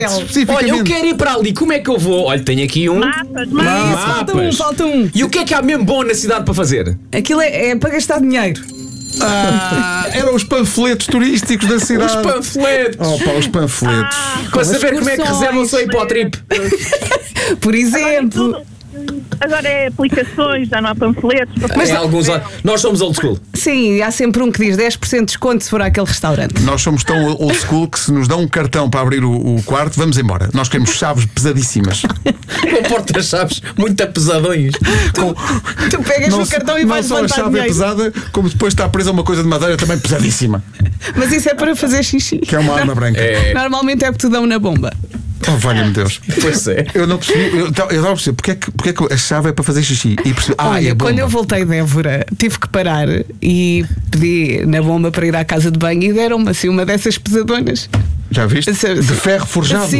Olha, eu quero ir para ali, como é que eu vou? Olha, tenho aqui um. Mapas. Falta um. E o que é que há mesmo bom na cidade para fazer? Aquilo é para gastar dinheiro. Eram os panfletos turísticos da cidade. Os panfletos. Os panfletos. Para saber como é que reservam o seu hipotrip. Por exemplo. Agora é aplicações, já não há panfletos. Nós somos old school. Sim, há sempre um que diz 10% de desconto se for àquele restaurante. Nós somos tão old school que se nos dão um cartão para abrir o quarto, vamos embora. Nós queremos chaves pesadíssimas. Com porta-chaves muito pesadões. Tu pegas o cartão e vais levantar dinheiro. Não só a chave dinheiro. é pesada, como depois está presa uma coisa de madeira também pesadíssima. Mas isso é para fazer xixi. Que é uma arma branca. Normalmente é porque te dão na bomba. Oh, valha-me Deus. Pois é. Eu não percebi. Eu estava a perceber porque é que a chave é para fazer xixi. E percebi, Olha, é bomba. quando eu voltei de Évora, tive que parar e pedi na bomba para ir à casa de banho e deram-me assim uma dessas pesadonas. Já viste? De ferro forjado. Sim.